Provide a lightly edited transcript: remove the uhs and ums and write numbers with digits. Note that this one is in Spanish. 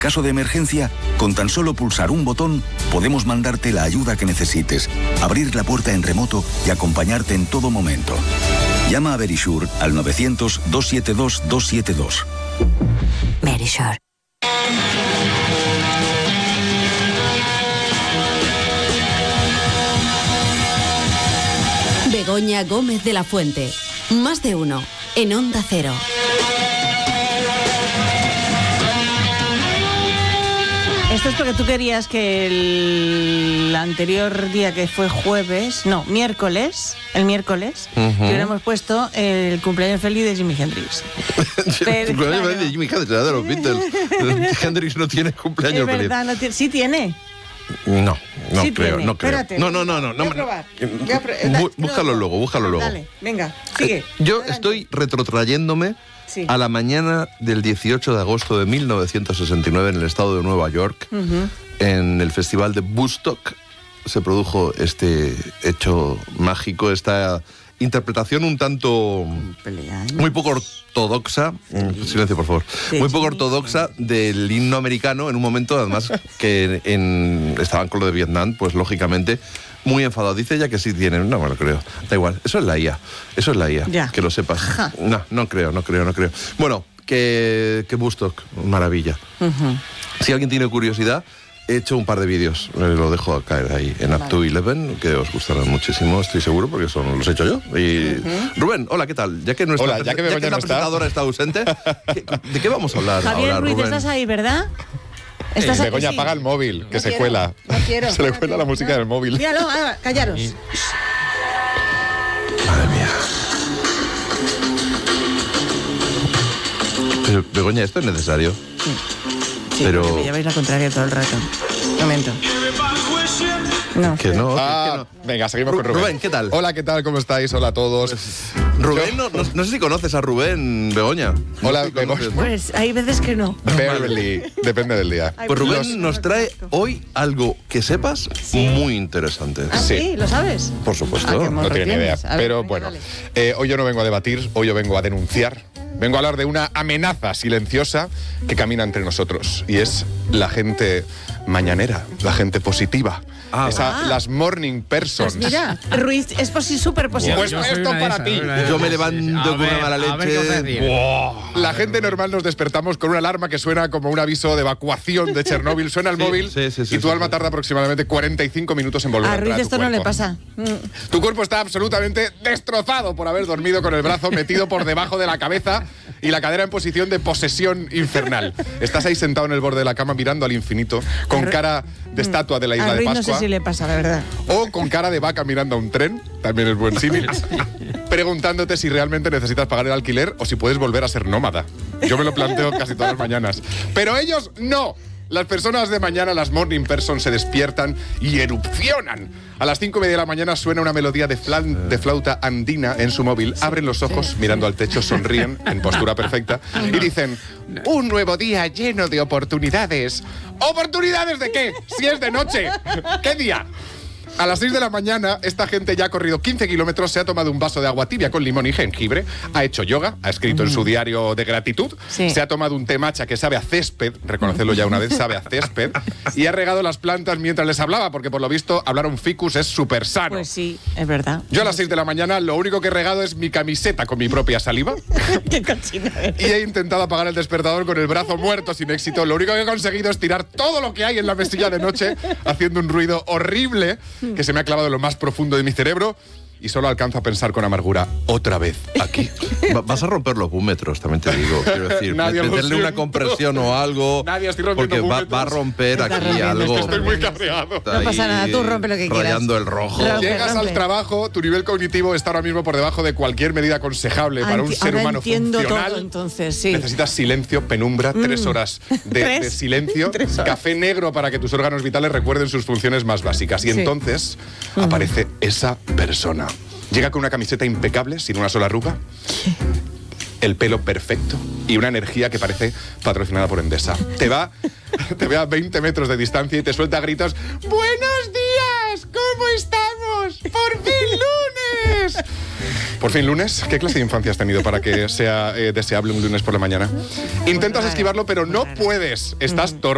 Caso de emergencia, con tan solo pulsar un botón, podemos mandarte la ayuda que necesites, abrir la puerta en remoto y acompañarte en todo momento. Llama a Verisure al 900-272-272. Verisure. Begoña Gómez de la Fuente. Más de uno. En Onda Cero. Esto es porque tú querías que el anterior día, que fue miércoles, que hubiéramos puesto el cumpleaños feliz de Jimi Hendrix. El cumpleaños feliz de Jimi Hendrix, era de los Beatles. Hendrix no tiene cumpleaños feliz. Verdad, sí tiene. No sí creo, tiene. no creo. Espérate, no. Voy a probar. Búscalo luego. Dale, venga, sigue. Yo Adelante. estoy retrotrayéndome a la mañana del 18 de agosto de 1969 en el estado de Nueva York, en el festival de Woodstock. Se produjo este hecho mágico, esta interpretación un tanto muy poco ortodoxa, silencio por favor, muy poco ortodoxa del himno americano, en un momento además que estaban con lo de Vietnam, pues lógicamente muy enfadado. Dice ella que sí tienen, no me lo creo, da igual, eso es la IA, ya. Que lo sepas. No creo. Bueno, que Woodstock, maravilla. Si alguien tiene curiosidad, he hecho un par de vídeos, lo dejo caer ahí en Up to 11, que os gustarán muchísimo, estoy seguro, porque los he hecho yo. Y Rubén, hola, ¿qué tal? Ya que la presentadora está ausente, ¿de qué vamos a hablar Javier ahora, Ruiz, Rubén? ¿estás ahí, verdad? ¿Estás aquí? Begoña, apaga el móvil, que se quiero, cuela. No quiero. Se le cuela la música del móvil. Míralo, callaros. Madre mía. Pero, Begoña, ¿esto es necesario? Sí, pero me lleváis la contraria todo el rato. Un momento. No. Que no. Venga, seguimos con Rubén. Rubén, ¿qué tal? Hola, ¿qué tal? ¿Cómo estáis? Hola a todos. Rubén, no sé si conoces a Rubén, Begoña. Hola, sé si conoces, ¿no? Pues hay veces que no. Barely, depende del día. Ay, Pues Rubén los- nos trae hoy algo que sepas muy interesante. ¿Ah, sí? ¿Lo sabes? Por supuesto. Ah, qué No tiene ni idea. tienes. A ver, Pero venga, bueno, dale. hoy yo no vengo a debatir, hoy yo vengo a denunciar. Vengo a hablar de una amenaza silenciosa que camina entre nosotros. Y es la gente mañanera, la gente positiva. Las morning persons. Pues mira, Ruiz es súper positivo. Pues esto para ti. Yo me levanto con una mala leche. La gente normal nos despertamos con una alarma que suena como un aviso de evacuación de Chernóbil. Suena el móvil y tu alma tarda aproximadamente 45 minutos en volver a A entrar Ruiz a tu esto no le cuerpo. pasa. Tu cuerpo está absolutamente destrozado por haber dormido con el brazo metido por debajo de la cabeza y la cadera en posición de posesión infernal. Estás ahí sentado en el borde de la cama mirando al infinito, con cara de estatua de la isla A de Ruiz Pascua. no sé si le pasa, la verdad. O con cara de vaca mirando a un tren, también es buen símil, preguntándote si realmente necesitas pagar el alquiler o si puedes volver a ser nómada. Yo me lo planteo casi todas las mañanas. Pero ellos no. Las personas de mañana, las morning persons, se despiertan y erupcionan. A las 5:30 de la mañana suena una melodía de flauta andina en su móvil. Abren los ojos, mirando al techo, sonríen en postura perfecta y dicen: un nuevo día lleno de oportunidades. ¿Oportunidades de qué? Si es de noche. ¿Qué día? A las 6 de la mañana, esta gente ya ha corrido 15 kilómetros, se ha tomado un vaso de agua tibia con limón y jengibre, ha hecho yoga, ha escrito en su diario de gratitud, se ha tomado un té matcha que sabe a césped, reconocerlo ya una vez, sabe a césped, y ha regado las plantas mientras les hablaba, porque por lo visto hablar un ficus es súper sano. Pues sí, es verdad. Yo a las 6 de la mañana lo único que he regado es mi camiseta con mi propia saliva. Qué cochina eres. Y he intentado apagar el despertador con el brazo muerto sin éxito. Lo único que he conseguido es tirar todo lo que hay en la mesilla de noche, haciendo un ruido horrible que se me ha clavado en lo más profundo de mi cerebro. Y solo alcanzo a pensar con amargura, otra vez aquí. Vas a romper los búmetros, también te digo. Quiero decir, Nadie lo meterle una siento. compresión o algo. Nadie, estoy rompiendo porque búmetros. va a romper Está aquí rompiendo, algo. está Estoy muy cabreado. Está No pasa ahí nada, tú rompe lo que quieras. Rayando el rojo. Rompe. Llegas al trabajo, tu nivel cognitivo está ahora mismo por debajo de cualquier medida aconsejable para un ser Ahora humano entiendo funcional. todo, entonces, sí. Necesitas silencio, penumbra, 3 horas de silencio, 3 horas. café negro para que tus órganos vitales recuerden sus funciones más básicas. Y Sí. entonces aparece esa persona. Llega con una camiseta impecable, sin una sola arruga, el pelo perfecto y una energía que parece patrocinada por Endesa. Te ve a 20 metros de distancia y te suelta gritos: ¡buenos días! ¿Cómo estamos? ¡Por fin lunes! ¿Por fin lunes? ¿Qué clase de infancia has tenido para que sea deseable un lunes por la mañana? Intentas esquivarlo, pero no puedes. Estás torpe.